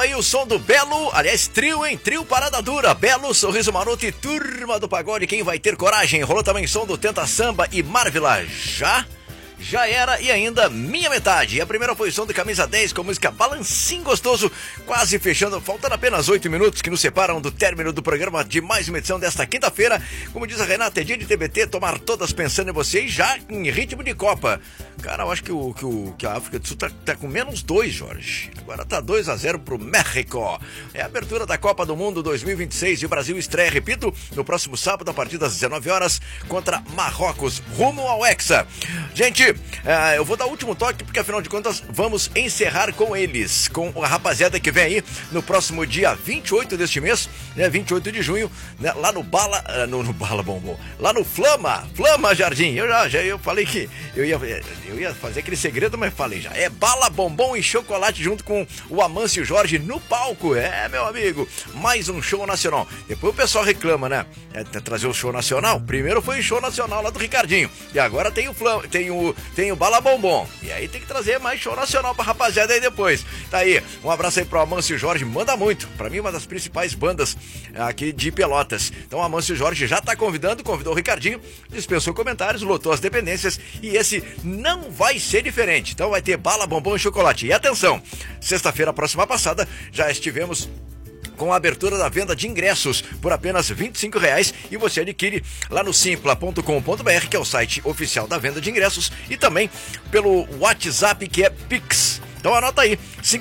aí o som do Belo, aliás, trio, hein? Trio Parada Dura, Belo, Sorriso Maroto e Turma do Pagode, quem vai ter coragem? Rolou também som do Tenta Samba e Marvila, Já Era e ainda Minha Metade. E a primeira posição do Camisa 10 com a música Balancinho Gostoso, quase fechando, faltando apenas 8 minutos que nos separam do término do programa de mais uma edição desta quinta-feira. Como diz a Renata, é dia de TBT, tomar todas pensando em você e já em ritmo de Copa. Cara, eu acho que a África do Sul tá com -2, Jorge. Agora tá 2-0 pro México. É a abertura da Copa do Mundo 2026 e o Brasil estreia, repito, no próximo sábado a partir das 19 horas contra Marrocos, rumo ao Hexa. Gente, eu vou dar o último toque porque afinal de contas vamos encerrar com eles, com a rapaziada que vem aí no próximo dia 28 deste mês, né, 28 de junho, né, lá no Bala, no Bala Bombom, lá no Flama Jardim. Eu falei que eu ia fazer aquele segredo, mas falei já. É Bala, Bombom e Chocolate junto com o Amâncio Jorge no palco. É, meu amigo, mais um show nacional. Depois o pessoal reclama, né? Trazer o show nacional. Primeiro foi o show nacional lá do Ricardinho. E agora tem o Flama, tem o Bala Bombom. E aí tem que trazer mais show nacional pra rapaziada aí depois. Tá aí, um abraço aí pro Amâncio Jorge. Manda muito. Pra mim, uma das principais bandas aqui de Pelotas. Então o Amâncio Jorge já tá convidou o Ricardinho, dispensou comentários, lotou as dependências e esse não vai ser diferente. Então vai ter Bala, Bombom e Chocolate. E atenção, sexta-feira próxima passada já estivemos com a abertura da venda de ingressos por apenas R$25 e você adquire lá no simpla.com.br, que é o site oficial da venda de ingressos, e também pelo WhatsApp, que é Pix. Então anota aí,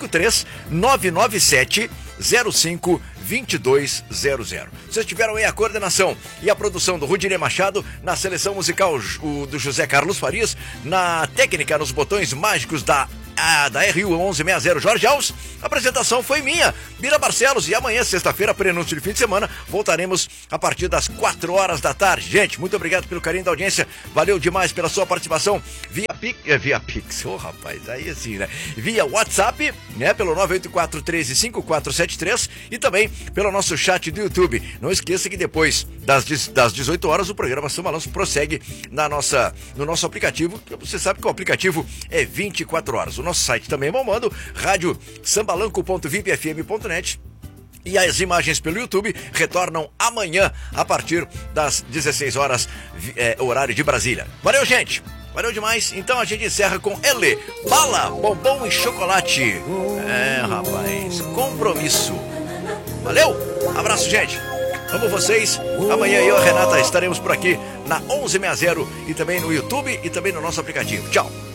53997052200. Vocês tiveram aí a coordenação e a produção do Rudinei Machado, na seleção musical do José Carlos Farias, na técnica nos botões mágicos da RU 1160 Jorge Alves. A apresentação foi minha, Bira Barcelos, e amanhã, sexta-feira, prenúncio de fim de semana, voltaremos a partir das 4 horas da tarde. Gente, muito obrigado pelo carinho da audiência, valeu demais pela sua participação via Pix, rapaz, aí assim, né? Via WhatsApp, né? Pelo 984-13-5473 e também pelo nosso chat do YouTube. Não esqueça que depois das 18 horas o programa São Balanço prossegue no nosso aplicativo, que você sabe que o aplicativo é 24 horas. O nosso site também é bombando, rádio sambalanco.vipfm.net. E as imagens pelo YouTube retornam amanhã a partir das 16 horas, horário de Brasília. Valeu, gente! Valeu demais. Então a gente encerra com ele, Bala, Bombom e Chocolate. Rapaz, compromisso. Valeu! Abraço, gente. Amo vocês. Amanhã eu e a Renata estaremos por aqui na 1160 e também no YouTube e também no nosso aplicativo. Tchau!